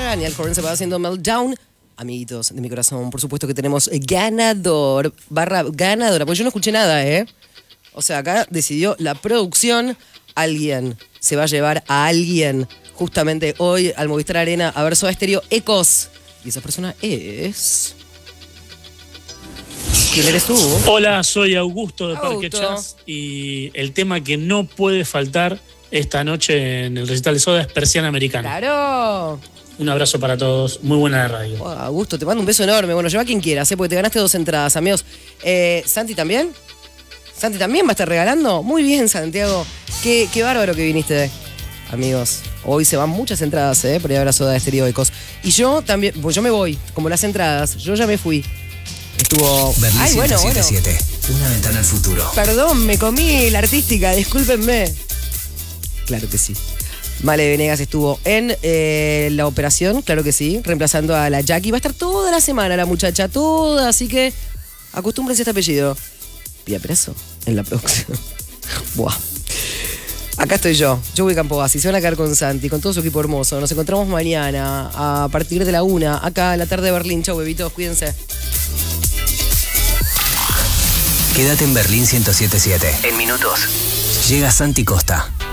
Niall Horan se va haciendo Meltdown. Amiguitos de mi corazón, por supuesto que tenemos ganadora, porque yo no escuché nada, O sea, acá decidió la producción, alguien se va a llevar a alguien justamente hoy al Movistar Arena a ver Soda Stereo Ecos. Y esa persona es... ¿Quién eres tú? Hola, soy Augusto de Parque Chas y el tema que no puede faltar esta noche en el recital de Soda es Persiana Americana. ¡Claro! Un abrazo para todos, muy buena de radio. Oh, Augusto, te mando un beso enorme. Bueno, lleva a quien quieras, porque te ganaste 2 entradas, amigos. ¿Santi también? ¿Santi también va a estar regalando? Muy bien, Santiago. Qué bárbaro que viniste, amigos. Hoy se van muchas entradas, por ir a ver a Soda Stereo Ecos. Y yo también, pues yo me voy, como las entradas, yo ya me fui. Estuvo... Berlín 107.7, una ventana al futuro. Perdón, me comí la artística, discúlpenme. Claro que sí. Male Venegas estuvo en la operación, claro que sí, reemplazando a la Jackie. Va a estar toda la semana la muchacha, toda, así que acostúmbrense a este apellido. Pía Preso en la producción. Buah. Acá estoy yo voy Campobasi, se van a quedar con Santi, con todo su equipo hermoso. Nos encontramos mañana a partir de la 1, acá en la tarde de Berlín. Chau, bebitos, cuídense. Quédate en Berlín 107.7. En minutos llega Santi Costa.